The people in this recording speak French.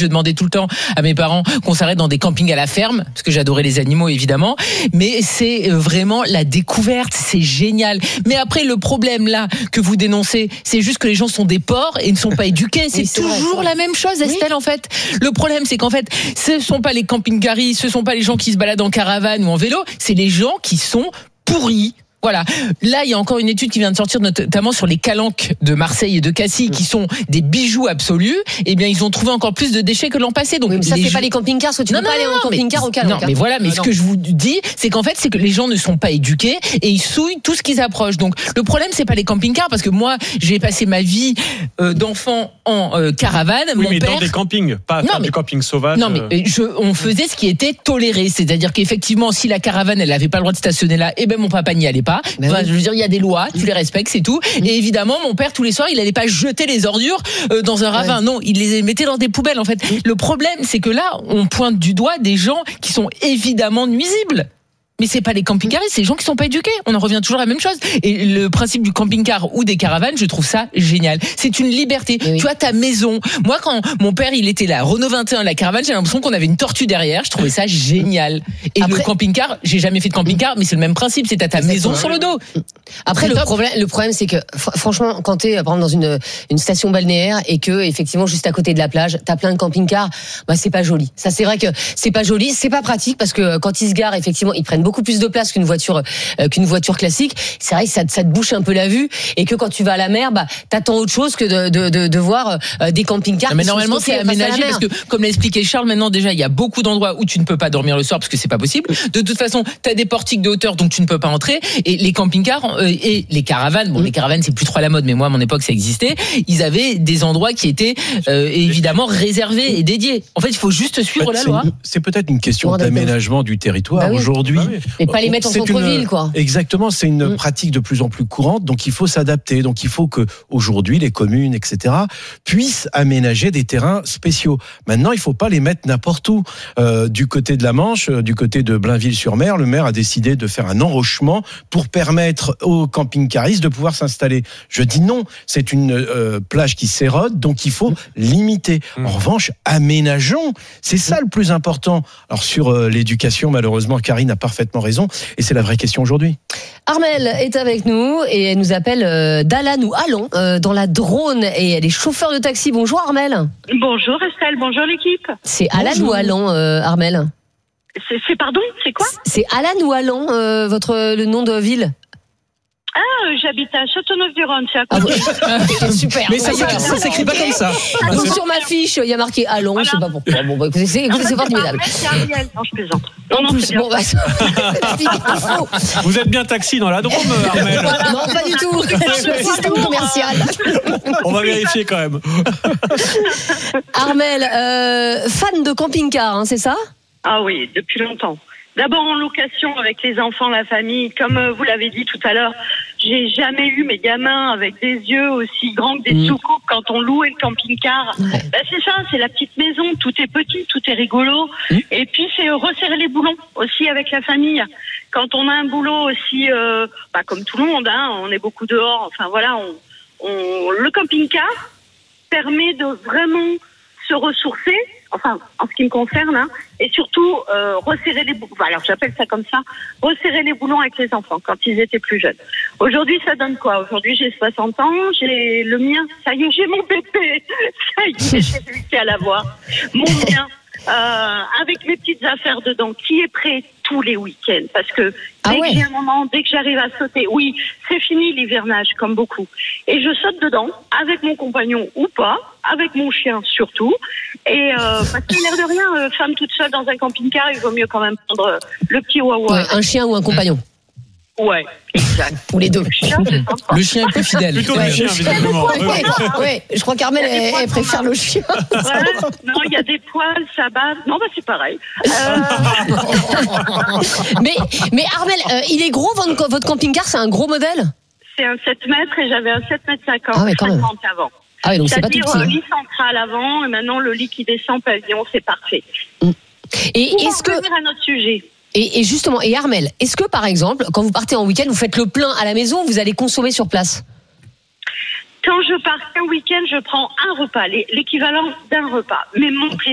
je demandais tout le temps à mes parents qu'on s'arrête dans des campings à la ferme, parce que j'adorais les animaux évidemment. Mais c'est vraiment la découverte, c'est génial. Mais après, le problème là que vous dénoncez, c'est juste que les gens sont des porcs et ne sont pas éduqués. C'est toujours la même chose, Estelle, en fait. Le problème, c'est qu'en fait, ce sont pas les camping-caristes, ce sont pas les gens qui se baladent en caravane ou en vélo, c'est les gens qui sont pourris. Voilà. Là, il y a encore une étude qui vient de sortir, notamment sur les calanques de Marseille et de Cassis, qui sont des bijoux absolus. Eh bien, ils ont trouvé encore plus de déchets que l'an passé. Donc, mais ça, c'est pas les camping-cars, parce que tu peux pas aller en camping-car au calanque. Non, mais voilà. Mais ce que je vous dis, c'est qu'en fait, c'est que les gens ne sont pas éduqués et ils souillent tout ce qu'ils approchent. Donc, le problème, c'est pas les camping-cars, parce que moi, j'ai passé ma vie d'enfant en caravane. Oui, mon mais père... dans des campings, pas faire du camping sauvage. Non, mais on faisait ce qui était toléré. C'est-à-dire qu'effectivement, si la caravane, elle avait pas le droit de stationner là, eh ben, mon papa n'y allait pas. Enfin, je veux dire, il y a des lois, tu les respectes, c'est tout. Et évidemment, mon père, tous les soirs, il allait pas jeter les ordures dans un ravin. Non, il les mettait dans des poubelles, en fait. Le problème, c'est que là, on pointe du doigt des gens qui sont évidemment nuisibles. Mais c'est pas les camping-caristes, c'est les gens qui sont pas éduqués. On en revient toujours à la même chose. Et le principe du camping-car ou des caravanes, je trouve ça génial. C'est une liberté. Tu vois, ta maison. Moi, quand mon père, il était là, Renault 21, la caravane, j'ai l'impression qu'on avait une tortue derrière. Je trouvais ça génial. Et après, le camping-car, j'ai jamais fait de camping-car, mais c'est le même principe. C'est ta maison sur le dos. Après, le problème, c'est que, franchement, quand t'es, par exemple, dans une station balnéaire et que, effectivement, juste à côté de la plage, t'as plein de camping-cars, bah, c'est pas joli. Ça, c'est vrai que c'est pas joli, c'est pas pratique parce que quand ils se garent, effectivement, ils prennent beaucoup plus de place qu'une voiture classique. C'est vrai que ça te bouche un peu la vue et que quand tu vas à la mer, bah, t'attends autre chose que de voir des camping-cars. Mais normalement, c'est aménagé parce que, comme l'a expliqué Charles, maintenant, déjà, il y a beaucoup d'endroits où tu ne peux pas dormir le soir parce que c'est pas possible. De toute façon, t'as des portiques de hauteur donc tu ne peux pas entrer et les camping-cars et les caravanes, les caravanes, c'est plus trop à la mode, mais moi, à mon époque, ça existait. Ils avaient des endroits qui étaient, évidemment, réservés et dédiés. En fait, il faut juste suivre la loi. C'est peut-être une question d'aménagement du territoire aujourd'hui. Et pas les mettre en centre-ville, quoi. Exactement, c'est une pratique de plus en plus courante, donc il faut s'adapter. Donc il faut que aujourd'hui les communes, etc., puissent aménager des terrains spéciaux. Maintenant, il faut pas les mettre n'importe où. Du côté de la Manche, du côté de Blainville-sur-Mer, le maire a décidé de faire un enrochement pour permettre aux camping-caristes de pouvoir s'installer. Je dis non, c'est une plage qui s'érode, donc il faut limiter. En revanche, aménageons. C'est ça le plus important. Alors sur l'éducation, malheureusement, Karine a parfaitement raison, et c'est la vraie question aujourd'hui. Armelle est avec nous et elle nous appelle d'Alan ou Allon dans la Drône et elle est chauffeur de taxi. Bonjour Armelle. Bonjour Estelle, bonjour l'équipe. C'est Alan ou Allon, Armelle? C'est pardon, c'est quoi? C'est Alan ou Allon, le nom de ville? Ah, j'habite à Châteauneuf-du-Rhône, c'est à côté. Super. Mais ça s'écrit pas comme ça. Donc, sur ma fiche, il y a marqué Allon, je sais pas pourquoi. Bon, bah, écoutez, c'est formidable. C'est Ariel. Non, je plaisante. En plus, bon, bah, vous êtes bien taxi dans la Drôme, Armelle? Non, pas du tout. Je suis assistante commerciale. On va vérifier quand même. Armelle, fan de camping-car, hein, c'est ça? Ah oui, depuis longtemps. D'abord en location avec les enfants, la famille. Comme vous l'avez dit tout à l'heure, j'ai jamais eu mes gamins avec des yeux aussi grands que des soucoupes quand on louait le camping-car. Bah, c'est ça, c'est la petite maison, tout est petit, tout est rigolo. Et puis c'est resserrer les boulons aussi avec la famille. Quand on a un boulot aussi, comme tout le monde, hein, on est beaucoup dehors. Enfin voilà, le camping-car permet de vraiment se ressourcer. Enfin, en ce qui me concerne, hein, et surtout resserrer les boulons. Alors j'appelle ça comme ça, resserrer les boulons avec les enfants quand ils étaient plus jeunes. Aujourd'hui, ça donne quoi? Aujourd'hui, j'ai 60 ans, j'ai le mien. Ça y est, j'ai mon bébé. Ça y est, j'ai réussi à l'avoir. Mon mien, avec mes petites affaires dedans, qui est prêt tous les week-ends, parce que dès que j'ai un moment, dès que j'arrive à sauter, oui, c'est fini l'hivernage, comme beaucoup. Et je saute dedans, avec mon compagnon ou pas, avec mon chien surtout. Et parce que l'air de rien, femme toute seule dans un camping-car, il vaut mieux quand même prendre le petit wawa. Ouais, un chien ou un compagnon. Ouais, exact. Ou les deux. Le chien est plus fidèle. Plutôt le chien, visiblement. Oui, je crois qu'Armelle, elle préfère le chien. Ouais. Non, il y a des poils, ça bave. Non, bah c'est pareil. Mais Armelle, il est gros votre camping-car, c'est un gros modèle? C'est un 7 mètres et j'avais un 7 mètres 50, ah ouais, quand 50 même. avant. Ah oui, donc c'est pas tout petit. Lit central avant et maintenant le lit qui descend pavillon, c'est parfait. Et est-ce que revenir à notre sujet? Et justement, et Armelle, est-ce que par exemple, quand vous partez en week-end, vous faites le plein à la maison ou vous allez consommer sur place? Quand je pars un week-end, je prends un repas, l'équivalent d'un repas. Mais mon